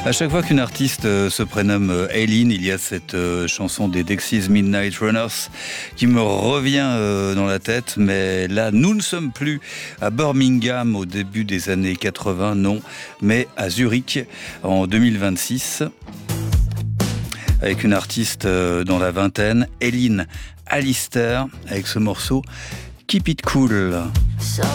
À chaque fois qu'une artiste se prénomme Aileen, il y a cette chanson des Dexys Midnight Runners qui me revient dans la tête. Mais là, nous ne sommes plus à Birmingham au début des années 80, non, mais à Zurich en 2026. Avec une artiste dans la vingtaine, Aileen Allister, avec ce morceau Keep It Cool.